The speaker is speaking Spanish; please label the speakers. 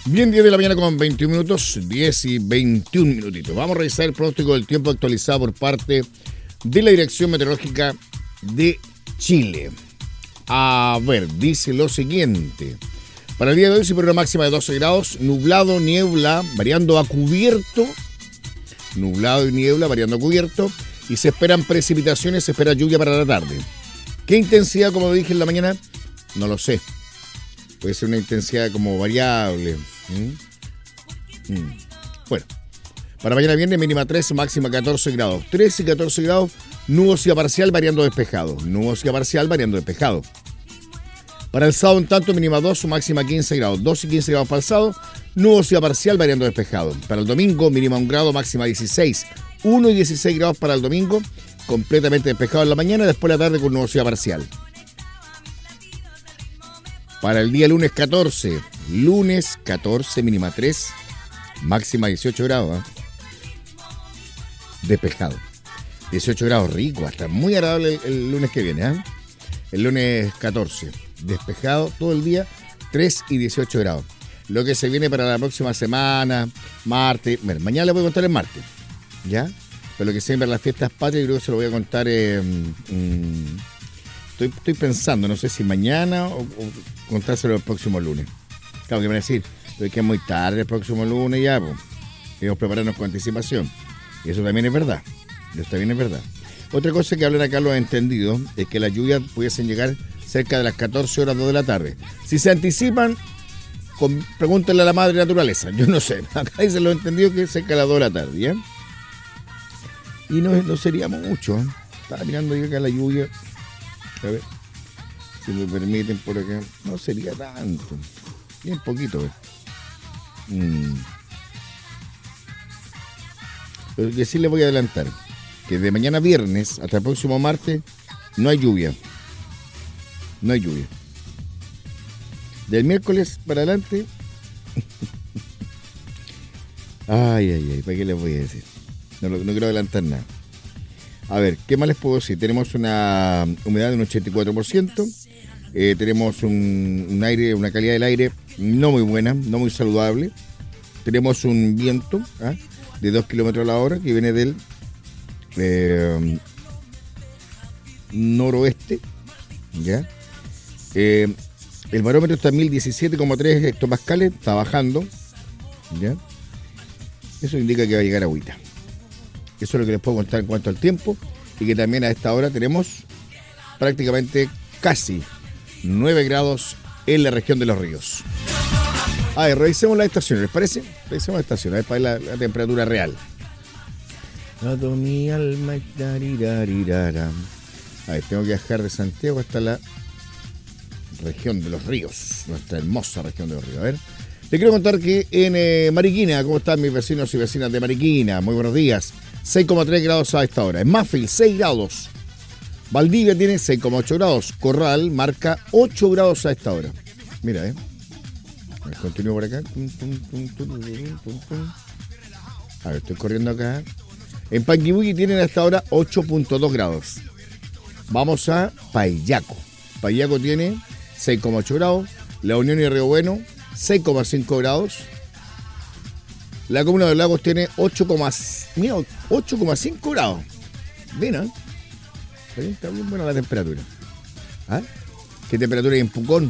Speaker 1: Bien, 10 de la mañana con 21 minutos, 10 y 21 minutitos. Vamos a revisar el pronóstico del tiempo actualizado por parte de la Dirección Meteorológica de Chile. A ver, dice lo siguiente. Para el día de hoy se espera una máxima de 12 grados, nublado, niebla, variando a cubierto. Nublado y niebla, variando a cubierto. Y se esperan precipitaciones, se espera lluvia para la tarde. ¿Qué intensidad, como dije en la mañana? No lo sé. Puede ser una intensidad como variable. Bueno, para mañana viernes mínima 13, máxima 14 grados. 13 y 14 grados, nubosidad parcial variando despejado. Nubosidad parcial variando despejado. Para el sábado en tanto mínima 2, máxima 15 grados. 2 y 15 grados para el sábado, nubosidad parcial variando despejado. Para el domingo mínima 1 grado, máxima 16. 1 y 16 grados para el domingo, completamente despejado en la mañana, después de la tarde con nubosidad parcial. Para el día lunes 14, mínima 3, máxima 18 grados. Despejado. 18 grados rico, hasta muy agradable el lunes que viene. El lunes 14, despejado todo el día, 3 y 18 grados. Lo que se viene para la próxima semana, martes, bueno, mañana le voy a contar el martes, ¿ya? Pero lo que se viene para las fiestas patrias, creo que se lo voy a contar. Estoy pensando, no sé si mañana o contárselo el próximo lunes. Claro que me van a decir, pero es que es muy tarde el próximo lunes ya, pues. Debemos prepararnos con anticipación. Y eso también es verdad. Otra cosa que hablan acá los entendidos es que las lluvias pudiesen llegar cerca de las 14 horas 2 de la tarde. Si se anticipan, pregúntenle a la madre naturaleza. Yo no sé. Acá dicen los entendidos que es cerca de las 2 de la tarde, ¿ya? Y no sería mucho, ¿eh? Estaba mirando yo acá la lluvia. A ver, si me permiten por acá. No sería tanto. Bien poquito, ¿eh? Pero que sí les voy a adelantar. Que de mañana viernes hasta el próximo martes no hay lluvia. No hay lluvia. Del miércoles para adelante. Ay, ¿para qué les voy a decir? No quiero adelantar nada. A ver, ¿qué más les puedo decir? Tenemos una humedad de un 84%. Tenemos un aire, una calidad del aire no muy buena, no muy saludable. Tenemos un viento de 2 kilómetros a la hora que viene del noroeste. ¿Ya? El barómetro está en 1017,3 hectopascales, está bajando. ¿Ya? Eso indica que va a llegar agüita. Eso es lo que les puedo contar en cuanto al tiempo. Y que también a esta hora tenemos prácticamente casi 9 grados en la región de Los Ríos. A ver, revisemos las estaciones, ¿les parece? Revisemos las estaciones, a ver, para ver la temperatura real. A ver, tengo que viajar de Santiago hasta la región de Los Ríos, nuestra hermosa región de Los Ríos. A ver, les quiero contar que en Mariquina, ¿cómo están mis vecinos y vecinas de Mariquina? Muy buenos días. 6,3 grados a esta hora. En Mafil, 6 grados. Valdivia tiene 6,8 grados. Corral marca 8 grados a esta hora. Mira, continúo por acá. A ver, estoy corriendo acá. En Panguipulli tienen hasta ahora 8,2 grados. Vamos a Payaco. Payaco tiene 6,8 grados. La Unión y Río Bueno, 6,5 grados. La comuna de Lagos tiene 8,5 grados. Bien, ¿eh? Está bien buena la temperatura. ¿Qué temperatura hay en Pucón?